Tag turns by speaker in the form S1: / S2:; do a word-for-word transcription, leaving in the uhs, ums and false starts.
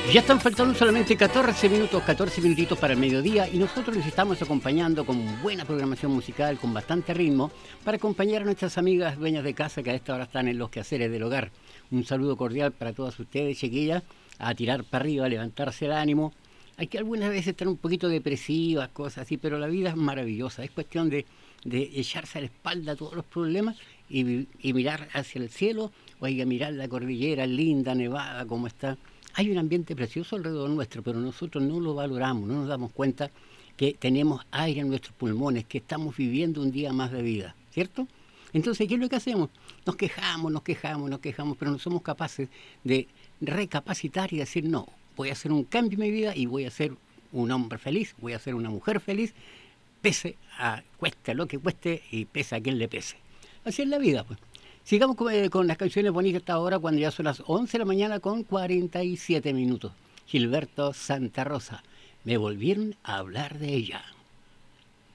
S1: Ya están faltando solamente catorce minutos, catorce minutitos para el mediodía y nosotros les estamos acompañando con buena programación musical, con bastante ritmo, para acompañar a nuestras amigas dueñas de casa que a esta hora están en los quehaceres del hogar. Un saludo cordial para todas ustedes, chiquillas, a tirar para arriba, a levantarse el ánimo. Hay que algunas veces estar un poquito depresivas, cosas así, pero la vida es maravillosa. Es cuestión de, de echarse a la espalda todos los problemas y, y mirar hacia el cielo, o hay que mirar la cordillera linda, nevada, como está. Hay un ambiente precioso alrededor nuestro, pero nosotros no lo valoramos, no nos damos cuenta que tenemos aire en nuestros pulmones, que estamos viviendo un día más de vida, ¿cierto? Entonces, ¿qué es lo que hacemos? Nos quejamos, nos quejamos, nos quejamos, pero no somos capaces de recapacitar y decir, no, voy a hacer un cambio en mi vida y voy a ser un hombre feliz, voy a ser una mujer feliz, pese a cueste lo que cueste y pese a quien le pese. Así es la vida, pues. Sigamos con, eh, con las canciones bonitas hasta ahora, cuando ya son las once de la mañana con cuarenta y siete minutos. Gilberto Santa Rosa, me volvieron a hablar de ella.